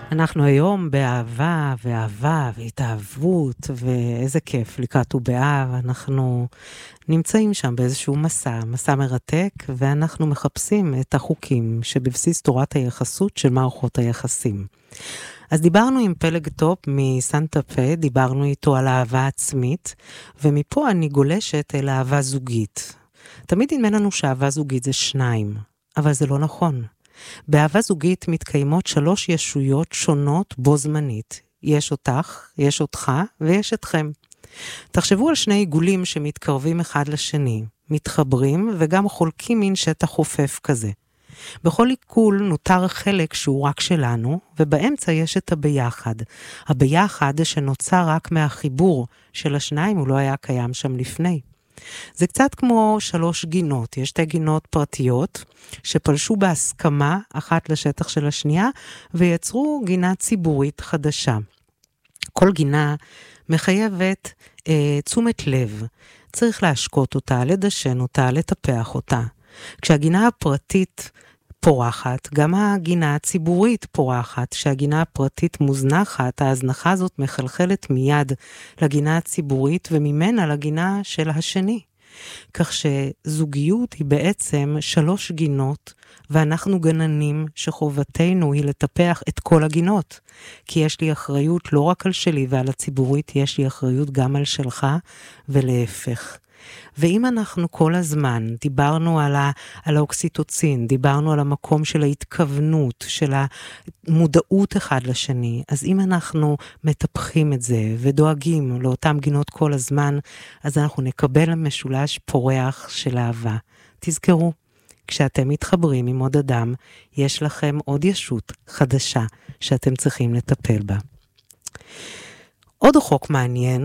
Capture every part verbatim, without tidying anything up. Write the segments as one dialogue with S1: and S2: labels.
S1: אנחנו היום באהבה ואהבה והתאהבות, ואיזה כיף, לקראת ובאב, אנחנו נמצאים שם באיזשהו מסע, מסע מרתק, ואנחנו מחפשים את החוקים שבבסיס תורת היחסות של מערכות היחסים. אז דיברנו עם פלג טופ מסנטה פה, דיברנו איתו על אהבה עצמית, ומפה אני גולשת אל אהבה זוגית. תמיד נדמה לנו שאהבה זוגית זה שניים, אבל זה לא נכון. באהבה זוגית מתקיימות שלוש ישויות שונות בו זמנית. יש אותך, יש אותך ויש אתכם. תחשבו על שני עיגולים שמתקרבים אחד לשני, מתחברים וגם חולקים מין שטח חופף כזה. בכל עיגול נותר חלק שהוא רק שלנו, ובאמצע יש את הביחד. הביחד שנוצר רק מהחיבור של השניים, הוא לא היה קיים שם לפני. זה קצת כמו שלוש גינות, יש שתי גינות פרטיות שפלשו בהסכמה אחת לשטח של השנייה ויצרו גינה ציבורית חדשה. כל גינה מחייבת אה, תשומת לב, צריך להשקות אותה, לדשן אותה, לטפח אותה. כשהגינה הפרטית פורחת, גם הגינה הציבורית פורחת. כשהגינה הפרטית מוזנחת, ההזנחה הזאת מחלחלת מיד לגינה הציבורית וממנה לגינה של השני. כך שזוגיות היא בעצם שלוש גינות, ואנחנו גננים שחובתנו היא לטפח את כל הגינות. כי יש לי אחריות לא רק על שלי ועל הציבורית, יש לי אחריות גם על שלך ולהפך. ואם אנחנו כל הזמן דיברנו על, ה, על האוקסיטוצין, דיברנו על המקום של ההתכוונות, של המודעות אחד לשני, אז אם אנחנו מטפחים את זה ודואגים לאותם גינות כל הזמן, אז אנחנו נקבל משולש פורח של אהבה. תזכרו, כשאתם מתחברים עם עוד אדם, יש לכם עוד ישות חדשה שאתם צריכים לטפל בה. עוד חוק מעניין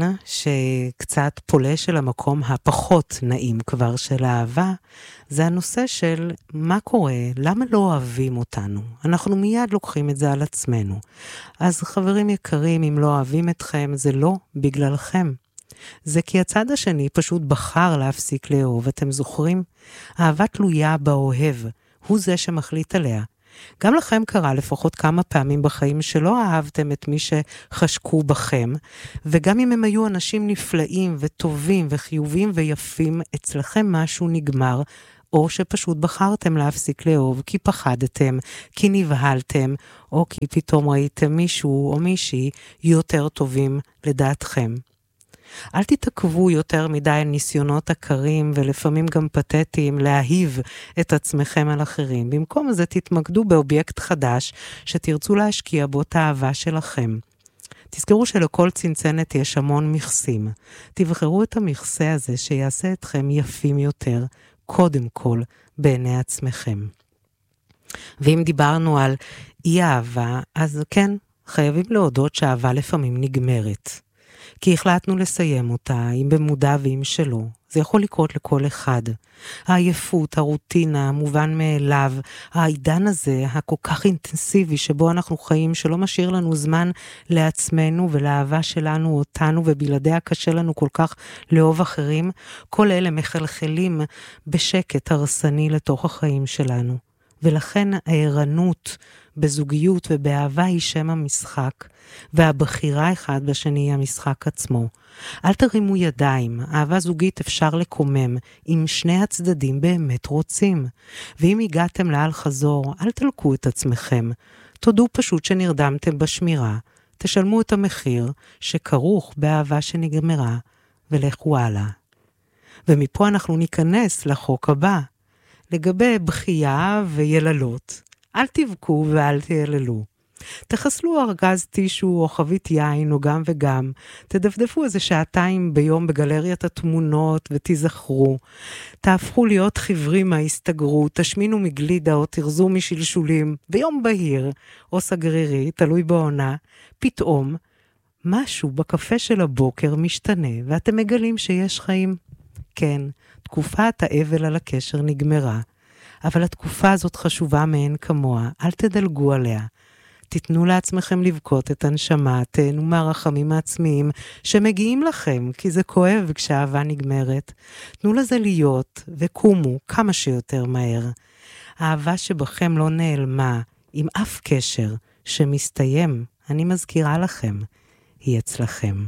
S1: שקצת פולש אל המקום הפחות נעים כבר של האהבה, זה הנושא של מה קורה, למה לא אוהבים אותנו? אנחנו מיד לוקחים את זה על עצמנו. אז חברים יקרים, אם לא אוהבים אתכם, זה לא בגללכם. זה כי הצד השני פשוט בחר להפסיק לאהוב, אתם זוכרים? אהבה תלויה באוהב, הוא זה שמחליט עליה. גם לכם קרה לפחות כמה פעמים בחיים שלא אהבתם את מי שחשקו בכם, וגם אם הם היו אנשים נפלאים וטובים וחיובים ויפים, אצלכם משהו נגמר, או שפשוט בחרתם להפסיק לאהוב כי פחדתם, כי נבהלתם, או כי פתאום ראיתם מישהו או מישהי יותר טובים לדעתכם. אל תתעכבו יותר מדי ניסיונות עקרים ולפעמים גם פתטיים להאהיב את עצמכם על אחרים. במקום זה תתמקדו באובייקט חדש שתרצו להשקיע בו את האהבה שלכם. תזכרו שלכל צנצנת יש המון מכסים. תבחרו את המכסה הזה שיעשה אתכם יפים יותר, קודם כל בעיני עצמכם. ואם דיברנו על אי אהבה, אז כן, חייבים להודות שהאהבה לפעמים נגמרת. כי החלטנו לסיים אותה, אם במודע ואם שלא. זה יכול לקרות לכל אחד. העייפות, הרוטינה, המובן מאליו, העידן הזה, הכל כך אינטנסיבי שבו אנחנו חיים, שלא משאיר לנו זמן לעצמנו ולאהבה שלנו אותנו, ובלעדיה קשה לנו כל כך לאהוב אחרים, כל אלה מחלחלים בשקט הרסני לתוך החיים שלנו. ולכן הערנות בזוגיות ובאהבה היא שם המשחק, והבחירה אחד בשני היא המשחק עצמו. אל תרימו ידיים, אהבה זוגית אפשר לקומם, אם שני הצדדים באמת רוצים. ואם הגעתם לאל חזור, אל תלקו את עצמכם. תודו פשוט שנרדמתם בשמירה, תשלמו את המחיר שכרוך באהבה שנגמרה, ולכו הלאה. ומפה אנחנו ניכנס לחוק הבא. לגבי בחייה ויללות, אל תבכו ואל תיללו. תחסלו ארגז טישו או חבית יין או גם וגם. תדפדפו איזה שעתיים ביום בגלריית התמונות ותיזכרו. תהפכו להיות חיוורים מההסתגרות, תשמינו מגלידה או תרזו משלשולים. ביום בהיר או סגרירי, תלוי בעונה, פתאום משהו בקפה של הבוקר משתנה ואתם מגלים שיש חיים. כן, תקופת האבל על הקשר נגמרה, אבל התקופה הזאת חשובה מאין כמוה, אל תדלגו עליה. תיתנו לעצמכם לבכות את הנשמה, תהנו מהרחמים העצמיים שמגיעים לכם, כי זה כואב כשהאהבה נגמרת. תנו לזה להיות וקומו כמה שיותר מהר. האהבה שבכם לא נעלמה, עם אף קשר שמסתיים, אני מזכירה לכם, היא אצלכם.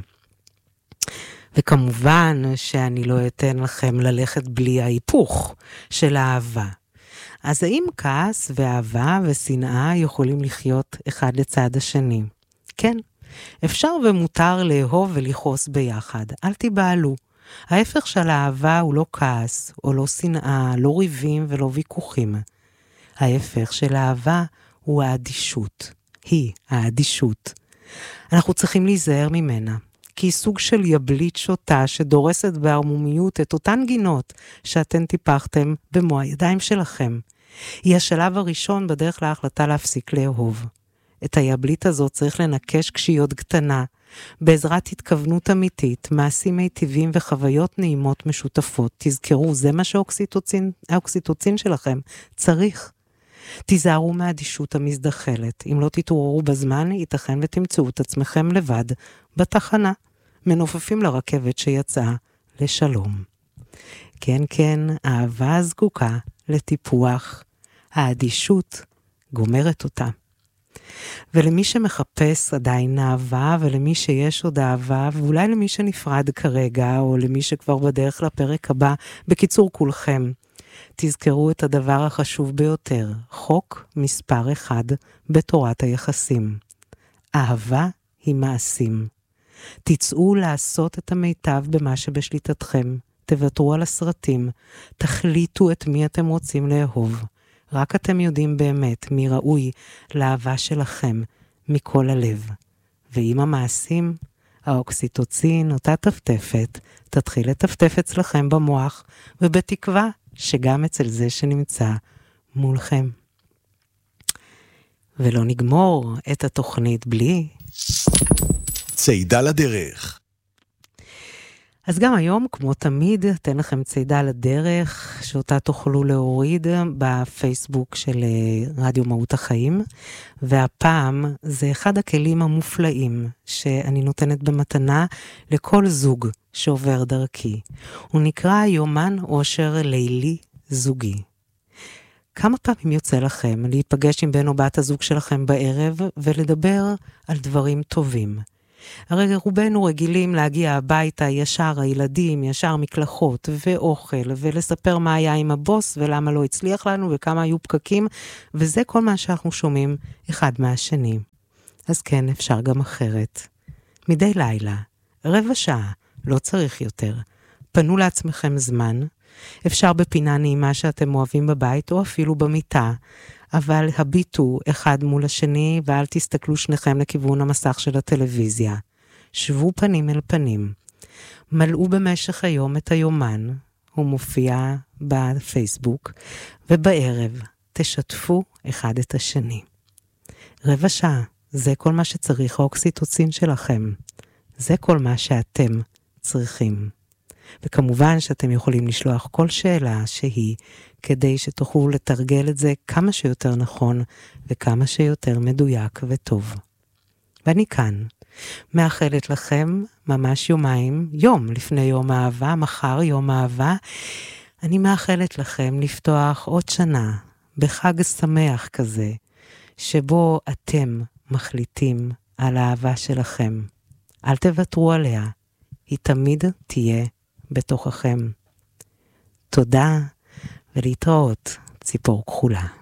S1: וכמובן שאני לא אתן לכם ללכת בלי ההיפוך של האהבה. אז האם כעס ואהבה ושנאה יכולים לחיות אחד לצד השני? כן, אפשר ומותר לאהוב ולכעוס ביחד, אל תיבהלו. ההפך של האהבה הוא לא כעס, או לא שנאה, לא ריבים ולא ויכוחים. ההפך של האהבה הוא האדישות. היא האדישות. אנחנו צריכים להיזהר ממנה, כי היא סוג של יבלית שוטה שדורסת בערמומיות את אותן גינות שאתן טיפחתם במו הידיים שלכם. היא השלב הראשון בדרך להחלטה להפסיק לאהוב. את היבלית הזאת צריך לנקש כשהיא עוד קטנה, בעזרת התכוונות אמיתית, מעשים מיטיבים וחוויות נעימות משותפות. תזכרו, זה מה שהאוקסיטוצין, האוקסיטוצין שלכם צריך. תיזהרו מהאדישות המזדחלת. אם לא תתעוררו בזמן, ייתכן ותמצאו את עצמכם לבד בתחנה, מנופפים לרכבת שיצאה לשלום. כן, כן, האהבה זקוקה לטיפוח. האדישות גומרת אותה. ולמי שמחפש עדיין אהבה, ולמי שיש עוד אהבה, ואולי למי שנפרד כרגע, או למי שכבר בדרך לפרק הבא, בקיצור כולכם, תזכרו את הדבר החשוב ביותר, חוק מספר אחד בתורת היחסים. אהבה היא מעשים. תצאו לעשות את המיטב במה שבשליטתכם, תוותרו על הסרטים, תחליטו את מי אתם רוצים לאהוב. רק אתם יודעים באמת מי ראוי לאהבה שלכם מכל הלב. ועם המעשים, האוקסיטוצין, אותה טפטפת, תתחיל לטפטף אצלכם במוח, ובתקווה שגם אצל זה שנמצא מולכם. ולא נגמור את התוכנית בלי
S2: צידה לדרך.
S1: אז גם היום, כמו תמיד, אתן לכם צידה לדרך, שאותה תוכלו להוריד בפייסבוק של רדיו מהות החיים, והפעם זה אחד הכלים המופלאים שאני נותנת במתנה לכל זוג שעובר דרכי. הוא נקרא יומן אושר לילי זוגי. כמה פעמים יוצא לכם להיפגש עם בן או בת הזוג שלכם בערב ולדבר על דברים טובים? הרי רובנו רגילים להגיע הביתה ישר הילדים, ישר מקלחות ואוכל, ולספר מה היה עם הבוס ולמה לא הצליח לנו וכמה היו פקקים, וזה כל מה שאנחנו שומעים אחד מהשני. אז כן, אפשר גם אחרת. מדי לילה, רבע שעה, לא צריך יותר. פנו לעצמכם זמן, אפשר בפינה נעימה שאתם אוהבים בבית או אפילו במיטה, אבל הביטו אחד מול השני ואל תסתכלו שניכם לכיוון המסך של הטלוויזיה. שבו פנים אל פנים. מלאו במשך היום את היומן, הוא מופיע בפייסבוק, ובערב תשתפו אחד את השני. רבע שעה, זה כל מה שצריך האוקסיטוצין שלכם. זה כל מה שאתם צריכים. וכמובן שאתם יכולים לשלוח כל שאלה שהיא, כדי שתוכלו לתרגל את זה כמה שיותר נכון, וכמה שיותר מדויק וטוב. ואני כאן, מאחלת לכם ממש יומיים, יום לפני יום האהבה, מחר יום האהבה, אני מאחלת לכם לפתוח עוד שנה, בחג שמח כזה, שבו אתם מחליטים על האהבה שלכם. אל תוותרו עליה, היא תמיד תהיה בתוככם. תודה ולהתראות, ציפור כחולה.